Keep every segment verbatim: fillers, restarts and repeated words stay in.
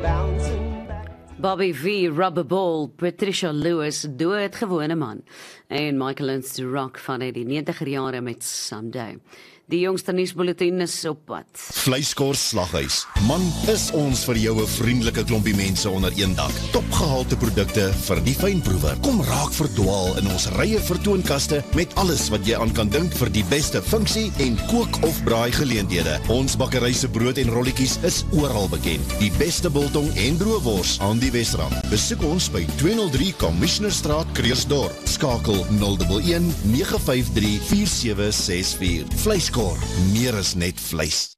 Bobby V, Rubberball, Patricia Lewis, doodgewone man. En Michael Lynch rock van die negentiger jare met Someday. Die jongste nuusbulletin is op pad. Vleiskors Slaghuis. Man, is ons vir jou 'n vriendelike klompie mense onder een dak. Topgehalte produkte vir die fynproewer. Kom raak verdwaal in ons rye vertoonkaste met alles wat jy aan kan dink vir die beste funksie en kook of braai geleenthede. Ons bakkery se brood en rolletjies is oral bekend. Die beste biltong en droëwors aan die Wesrand. Besoek ons by tweehonderd drie Commissionerstraat, Kreersdorp. Skakel nul een een nege vyf drie vier sewe ses vier. Vleiskors, meer is net vleis.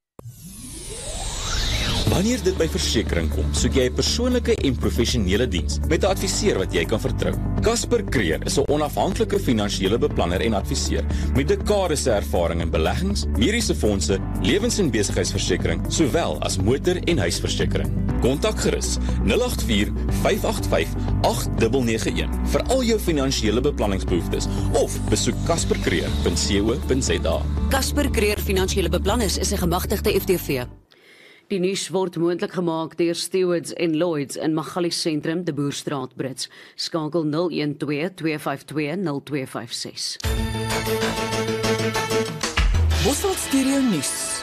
Wanneer dit by versekering kom, soek jy 'n persoonlike en professionele diens met 'n adviseur wat jy kan vertrou. Casper Creer is 'n onafhanklike finansiële beplanner en adviseur met dekades se ervaring in beleggings, mediese fondse, lewens- en besigheidsversekering, sowel as motor- en huisversekering. Kontak gerus nul agt vier vyf agt vyf agt nege nege een vir al jou finansiële beplanningsbehoeftes of besoek casper creer punt co punt za. Casper Creer Finansiële Beplanners is 'n gemagtigde F T V. Die nuus word moontlik gemaak deur Stewards en Lloyds in Magalies Sentrum, De Boerstraat, Brits. Skakel nul een twee twee vyf twee nul twee vyf ses. Bosveld Stereo Nuus.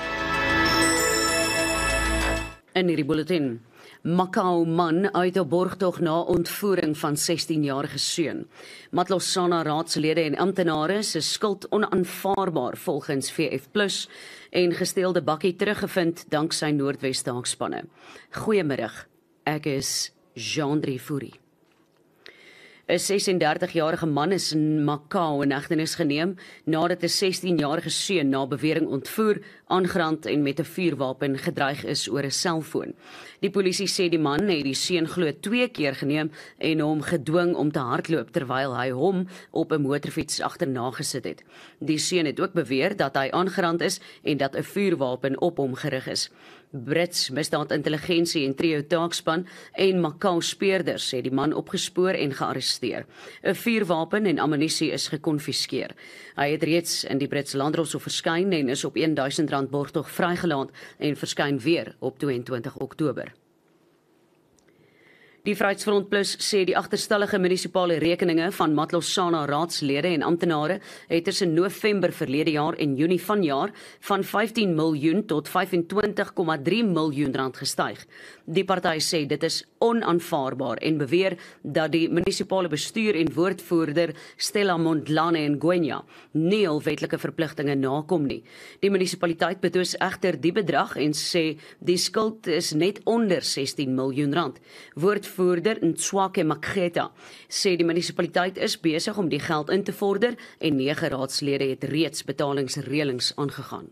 In hierdie bulletin. Macau man uit 'n borgtog na ontvoering van sestienjarige seun. Matlosana raadslede en amptenare se skuld onaanvaarbaar volgens V F plus en gesteelde bakkie teruggevind danksy Noordwes taakspanne. Goeiemiddag, ek is Jean-Drie Fourie. 'n ses-en-dertig-jarige man is in Macau in hegtenis geneem nadat 'n sestienjarige seun na bewering ontvoer, aangerand en met 'n vuurwapen gedreig is oor 'n selfoon. Die polisie sê die man het die seun glo twee keer geneem en hom gedwing om te hardloop terwyl hy hom op 'n motorfiets agterna gesit het. Die seun het ook beweer dat hy aangerand is en dat 'n vuurwapen op hom gerig is. Brits misdaadintelligensie en trio taakspan en Macau speerders het die man opgespoor en gearresteer. 'n Vuurwapen en ammunisie is gekonfiskeer. Hy het reeds in die Britse Landdroshof verskyn en is op duisend rand borgtog vrygelaat en verskyn weer op tweeëntwintig Oktober. Die Vryheidsfront Plus sê die agterstallige munisipale rekeninge van Matlosana raadslede en amptenare het tussen November verlede jaar en Junie vanjaar van vyftien miljoen tot vyfentwintig komma drie miljoen rand gestyg. Die party sê dit is onaanvaarbaar en beweer dat die munisipale bestuur en woordvoerder Stella Mondlane Ngwenya nie hul wetlike verpligtinge nakom nie. Die munisipaliteit betwis egter die bedrag en sê die skuld is net onder sestien miljoen rand. Woordvoerder Ntswake Makgeta sê die munisipaliteit is besig om die geld in te vorder en nege raadslede het reeds betalingsreëlings aangegaan.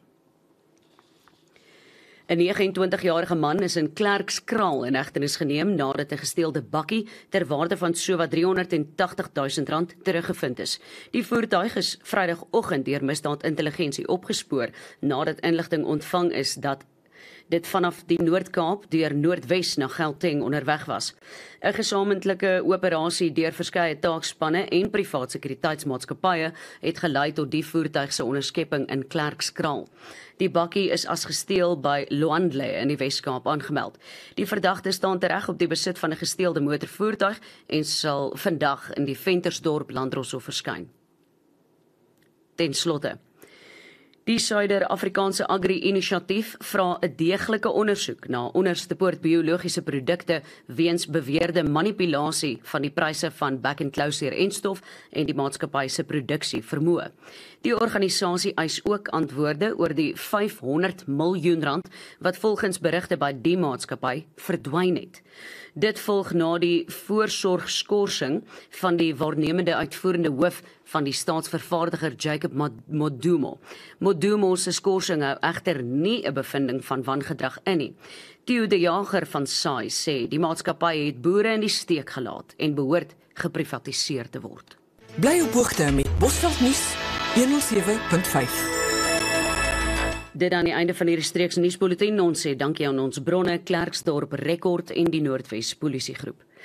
'n negenentwintigjarige man is in Klerkskraal in hegtenis geneem nadat 'n gesteelde bakkie ter waarde van sowat driehonderdtagtigduisend rand teruggevind is. Die voertuig is Vrydagoggend deur misdaadintelligensie opgespoor nadat inligting ontvang is dat dit vanaf die Noord-Kaap deur Noordwes na Gauteng onderweg was. 'n Gesamentlike operasie deur verskeie taakspanne en privaat sekuriteitsmaatskappye het gelei tot die voertuig se onderskepping in Klerkskraal. Die bakkie is as gesteel by Loandle in die Wes-Kaap aangemeld. Die verdagte staan tereg op die besit van 'n gesteelde motorvoertuig en sal vandag in die Ventersdorp Landdroshof verskyn. Ten slotte, die Suider-Afrikaanse Agri-inisiatief vra 'n deeglike ondersoek na onderstepoort biologiese produkte weens beweerde manipulasie van die pryse van back-and-closure enstof en die maatskappy se produksie vermoë. Die organisasie eis ook antwoorde oor die vyfhonderd miljoen rand wat volgens berigte by die maatskappy verdwyn het. Dit volg na die voorsorgskorsing van die waarnemende uitvoerende hoof van die staatsvervaardiger Jacob Modumo. Modumo se skorsing hou egter nie 'n bevinding van wangedrag in nie. Theo de Jager van S A I sê die maatskappy het boere in die steek gelaat en behoort geprivatiseer te word. Bly op hoogte met Bosveld Nuus honderd sewe punt vyf. Dit aan die einde van hierdie streeks nuusbulletin. Ons sê dankie aan ons bronne, Klerksdorp Rekord en die Noordwes Polisiegroep.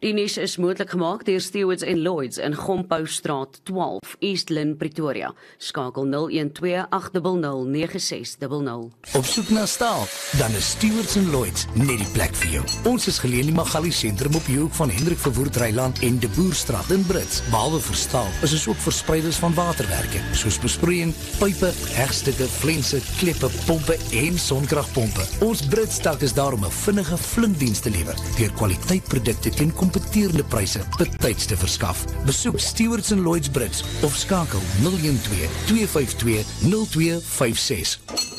Die nuus is moontlik gemaak deur Stewards en Lloyds in Gompoustraat twaalf, East Lynn, Pretoria. Skakel nul een twee agt nul nul nege ses nul nul. Op soek na staal? Dan is Stewards en Lloyds net die plek vir jou. Ons is geleë in die Magali sentrum op die hoek van Hendrik Verwoerd Dreiland en De Boerstraat in Brits. Behalwe vir staal is ons ook verspreiders van waterwerke, soos besproeiing, pype, hegstukke, flense, kleppe, pompe en sonkragpompe. Ons Brits tak is daar om 'n vinnige flinkdiens te lewer, deur kwaliteitprodukte teen kompeterende pryse betyds te verskaf. Besoek Stewards en Lloyds Brits of skakel nul een twee twee vyf twee nul twee vyf ses.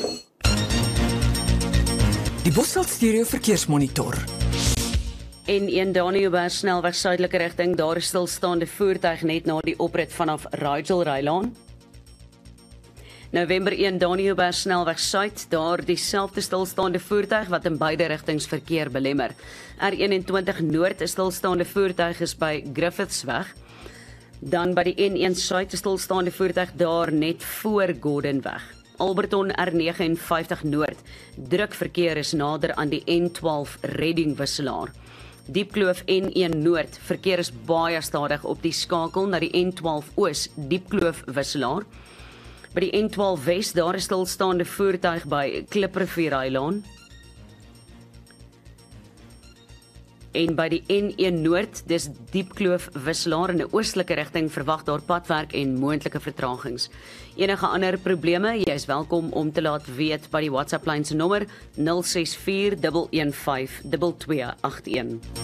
Die Bosveld Stereo Verkeersmonitor. En een Daniëberg snelweg suidelike rigting, daar is stilstaande voertuig net na die oprit vanaf Rigel Rylaan. November een Daniëberg snelweg suid, daar dieselfde stilstaande voertuig wat in beide rigtings verkeer belemmer. R eenentwintig Noord is stilstaande voertuig is by Griffithsweg. Dan by die N een suid is stilstaande voertuig daar net voor Gordonweg. Alberton R negenenvyftig Noord, druk verkeer is nader aan die N twaalf Redding wisselaar. Diepkloof N een Noord, verkeer is baie stadig op die skakel na die N twaalf Oos, Diepkloof wisselaar. By die N twaalf Wes, daar is stilstaande voertuig by Kliprivier Rylaan. En by die N een Noord, dis Diepkloof wisselaar in 'n oostelike rigting, verwag daar padwerk en moontlike vertragings. Enige ander probleme, jy is welkom om te laat weet by die WhatsApp lyn se nommer nul ses vier een een vyf twee twee agt een.